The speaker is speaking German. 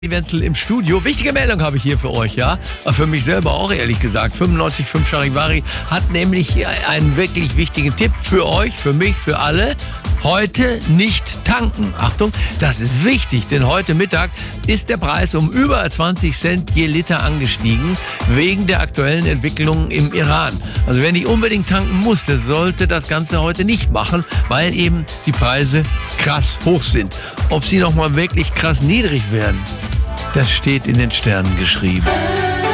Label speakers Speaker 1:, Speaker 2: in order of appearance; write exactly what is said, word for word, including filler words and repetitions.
Speaker 1: Wenzel im Studio. Wichtige Meldung habe ich hier für euch, ja. Für mich selber auch, ehrlich gesagt. fünfundneunzig Komma fünf Charivari hat nämlich einen wirklich wichtigen Tipp für euch, für mich, für alle. Heute nicht tanken. Achtung, das ist wichtig, denn heute Mittag ist der Preis um über zwanzig Cent je Liter angestiegen, wegen der aktuellen Entwicklungen im Iran. Also wer nicht unbedingt tanken muss, der sollte das Ganze heute nicht machen, weil eben die Preise krass hoch sind. Ob sie nochmal wirklich krass niedrig werden, das steht in den Sternen geschrieben.